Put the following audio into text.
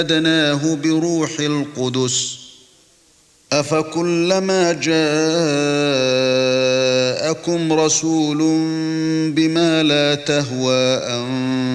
وَأَيَّدْنَاهُ بِرُوحِ الْقُدُسِ أَفَكُلَّمَا جَاءَكُمْ رَسُولٌ بِمَا لَا تَهْوَى